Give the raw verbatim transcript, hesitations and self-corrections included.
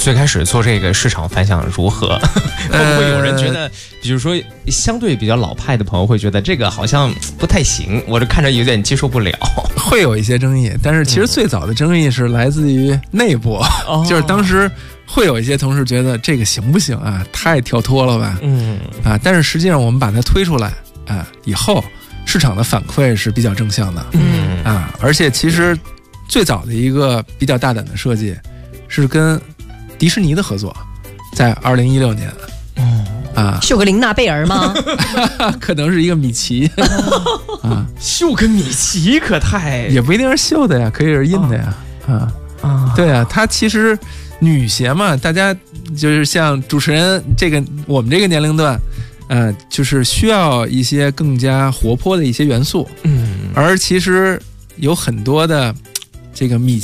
最开始做这个市场反响如何？会不会有人觉得，比如说相对比较老派的朋友会觉得这个好像不太行，我这看着有点接受不了， 会有一些争议。但是其实最早的争议是来自于内部，嗯、就是当时会有一些同事觉得这个行不行啊，太跳脱了吧，嗯啊，但是实际上我们把它推出来啊以后，市场的反馈是比较正向的，嗯啊，而且其实最早的一个比较大胆的设计是跟迪士尼的合作，在二零一六年。啊， 绣个琳娜贝尔吗？ 可能是一个米奇啊， 绣个米奇可太也不一定是绣的呀，可以是印的呀。啊啊，对啊，它其实女鞋嘛，大家就是像主持人这个我们这个年龄段，呃，就是需要一些更加活泼的一些元素。嗯，而其实有很多的这个米